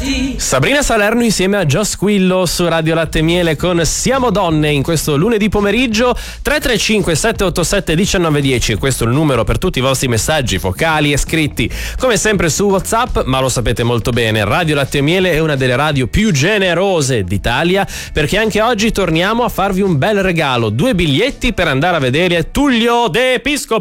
Sabrina Salerno insieme a Gio Squillo su Radio Latte e Miele con Siamo Donne in questo lunedì pomeriggio. 335 787 1910, questo è il numero per tutti i vostri messaggi vocali e scritti, come sempre su WhatsApp, ma lo sapete molto bene, Radio Latte e Miele è una delle radio più generose d'Italia, perché anche oggi torniamo a farvi un bel regalo, 2 biglietti per andare a vedere Tullio De Piscopo.